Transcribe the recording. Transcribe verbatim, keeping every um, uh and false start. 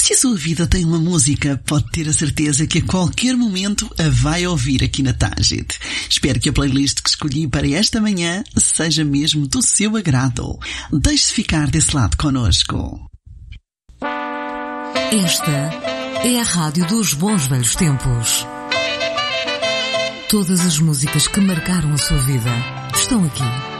Se a sua vida tem uma música, pode ter a certeza que a qualquer momento a vai ouvir aqui na Tángide. Espero que a playlist que escolhi para esta manhã seja mesmo do seu agrado. Deixe-se ficar desse lado connosco. Esta é a rádio dos bons velhos tempos. Todas as músicas que marcaram a sua vida estão aqui.